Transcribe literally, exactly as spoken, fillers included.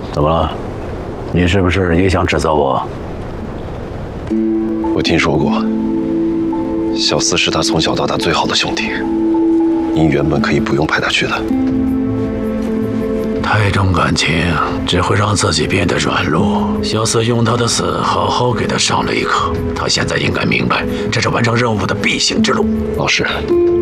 怎么了？你是不是也想指责我？ 我听说过，小厮是他从小到大最好的兄弟，您原本可以不用派他去的。 太重感情只会让自己变得软弱。小厮用他的死好好给他上了一课，他现在应该明白，这是完成任务的必经之路。 老师，